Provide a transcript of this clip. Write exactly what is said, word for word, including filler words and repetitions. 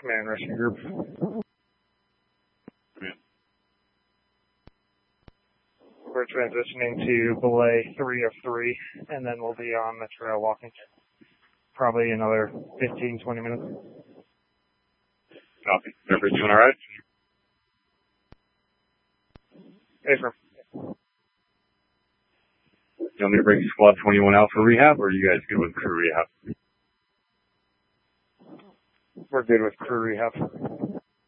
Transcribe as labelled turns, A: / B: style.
A: Command Rescue Group.
B: Command.
A: We're transitioning to belay three of three, and then we'll be on the trail walking. Probably another fifteen, twenty minutes.
B: Copy. Everybody doing all right?
A: Hey, sir.
B: You want me to bring Squad twenty-one out for rehab, or are you guys good with crew rehab?
A: We're good with crew rehab.